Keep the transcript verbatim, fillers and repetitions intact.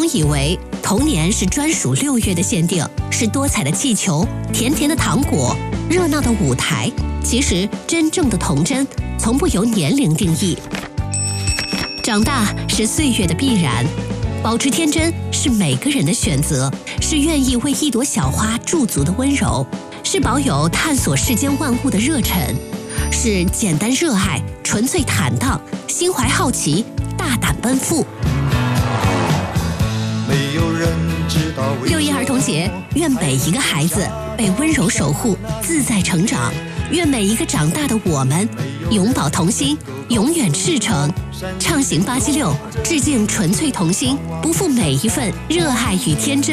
总以为童年是专属六月的限定，是多彩的气球、甜甜的糖果、热闹的舞台。其实，真正的童真从不由年龄定义。长大是岁月的必然，保持天真是每个人的选择，是愿意为一朵小花驻足的温柔，是保有探索世间万物的热忱，是简单热爱、纯粹坦荡、心怀好奇、大胆奔赴。 没有人知道六一儿童节，愿每一个孩子被温柔守护，自在成长。愿每一个长大的我们，永葆童心，永远赤诚。畅行八七六，致敬纯粹童心，不负每一份热爱与天真。